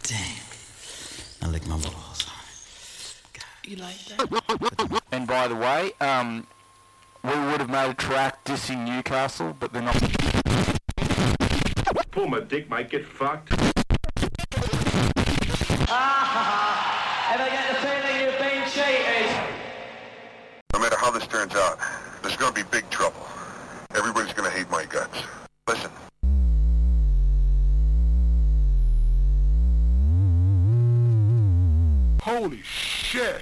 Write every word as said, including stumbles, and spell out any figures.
Damn. I lick my balls. God. You like that? And by the way, um, we would have made a track dissing Newcastle, but they're not. Pull my dick, mate. Get fucked. Ah, ever get the feeling you've been cheated? No matter how this turns out, there's going to be big trouble.